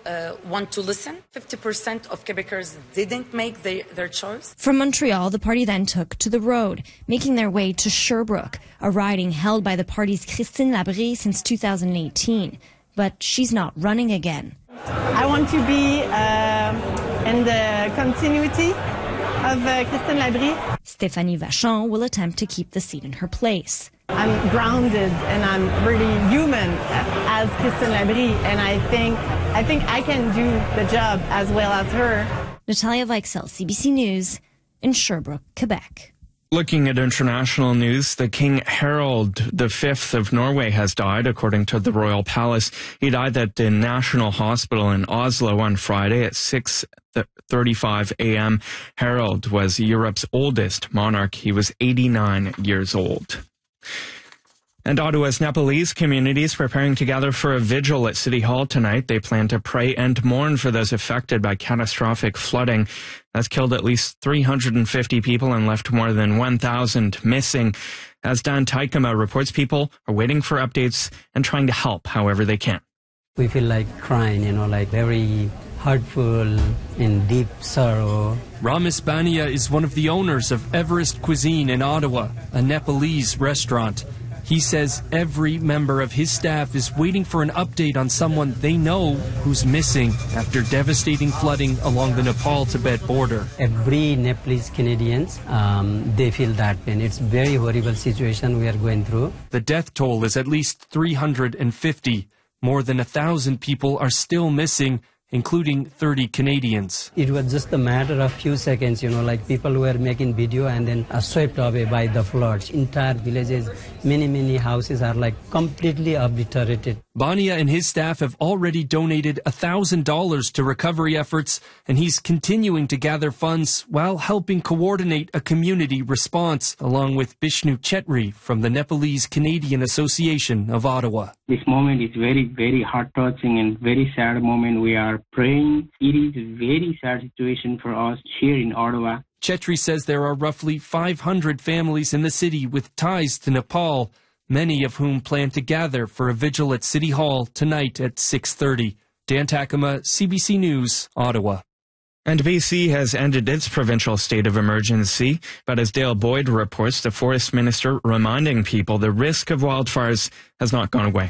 want to listen. 50% of Quebecers didn't make their choice. From Montreal, the party then took to the road, making their way to Sherbrooke, a riding held by the party's Christine Labrie since 2018. But she's not running again. I want to be in the continuity of Christine Labrie. Stéphanie Vachon will attempt to keep the seat in her place. I'm grounded and I'm really human as Christine Labrie, and I think I can do the job as well as her. Natalia Weichsel, CBC News, in Sherbrooke, Quebec. Looking at international news, the King Harald V of Norway has died, according to the Royal Palace. He died at the National Hospital in Oslo on Friday at 6:35 a.m. Harald was Europe's oldest monarch. He was 89 years old. And Ottawa's Nepalese community is preparing to gather for a vigil at City Hall tonight. They plan to pray and mourn for those affected by catastrophic flooding that's killed at least 350 people and left more than 1,000 missing. As Dan Taikama reports, people are waiting for updates and trying to help however they can. We feel like crying, like very heartful, in deep sorrow. Ramis Bania is one of the owners of Everest Cuisine in Ottawa, a Nepalese restaurant. He says every member of his staff is waiting for an update on someone they know who's missing after devastating flooding along the Nepal-Tibet border. Every Nepalese Canadians, they feel that pain. It's a very horrible situation we are going through. The death toll is at least 350. More than 1,000 people are still missing, including 30 Canadians. It was just a matter of few seconds, like people were making video and then swept away by the floods. Entire villages, many houses are like completely obliterated. Bania and his staff have already donated $1,000 to recovery efforts, and he's continuing to gather funds while helping coordinate a community response, along with Bishnu Chetri from the Nepalese Canadian Association of Ottawa. This moment is very, very heart-touching and very sad moment. We are praying. It is a very sad situation for us here in Ottawa. Chetri says there are roughly 500 families in the city with ties to Nepal, many of whom plan to gather for a vigil at City Hall tonight at 6:30. Dan Takama, CBC News, Ottawa. And BC has ended its provincial state of emergency, but as Dale Boyd reports, the Forest Minister reminding people the risk of wildfires has not gone away.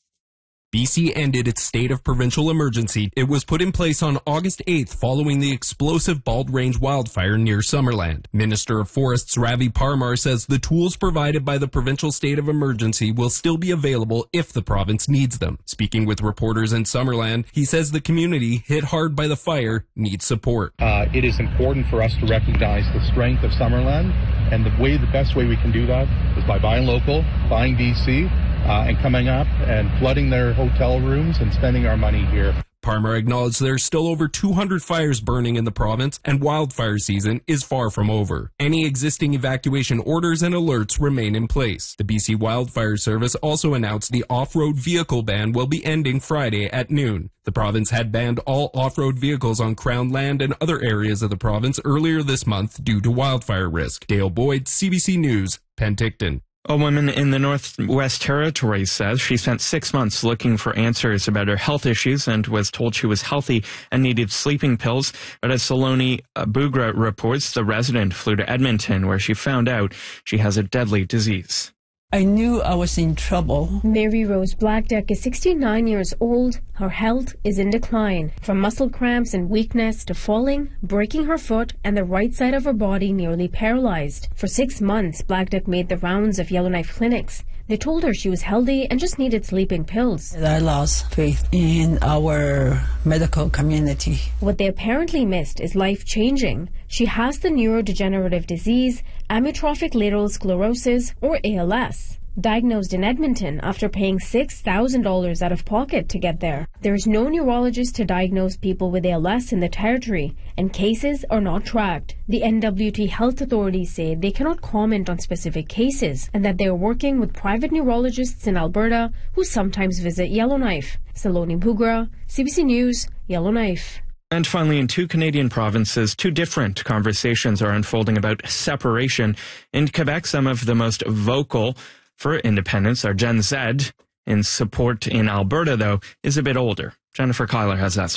BC ended its state of provincial emergency. It was put in place on August 8th following the explosive Bald Range wildfire near Summerland. Minister of Forests Ravi Parmar says the tools provided by the provincial state of emergency will still be available if the province needs them. Speaking with reporters in Summerland, he says the community hit hard by the fire needs support. It is important for us to recognize the strength of Summerland, and the best way we can do that is by buying local, buying BC, and coming up and flooding their hotel rooms and spending our money here. Parmar acknowledged there's still over 200 fires burning in the province and wildfire season is far from over. Any existing evacuation orders and alerts remain in place. The BC Wildfire Service also announced the off-road vehicle ban will be ending Friday at noon. The province had banned all off-road vehicles on Crown land and other areas of the province earlier this month due to wildfire risk. Dale Boyd, CBC News, Penticton. A woman in the Northwest Territories says she spent 6 months looking for answers about her health issues and was told she was healthy and needed sleeping pills. But as Saloni Bugra reports, the resident flew to Edmonton where she found out she has a deadly disease. I knew I was in trouble. Mary Rose Blackdeck is 69 years old. Her health is in decline. From muscle cramps and weakness to falling, breaking her foot, and the right side of her body nearly paralyzed. For 6 months, Blackdeck made the rounds of Yellowknife clinics. They told her she was healthy and just needed sleeping pills. I lost faith in our medical community. What they apparently missed is life-changing. She has the neurodegenerative disease, amyotrophic lateral sclerosis, or ALS. Diagnosed in Edmonton after paying $6,000 out of pocket to get there. There's no neurologist to diagnose people with ALS in the territory, and cases are not tracked. The NWT health authorities say they cannot comment on specific cases, and that they are working with private neurologists in Alberta who sometimes visit Yellowknife. Saloni Bugra, CBC News, Yellowknife. And finally, in 2 Canadian provinces, 2 different conversations are unfolding about separation. In Quebec, some of the most vocal for independence are Gen Z. In support in Alberta, though, is a bit older. Jennifer Kyler has that.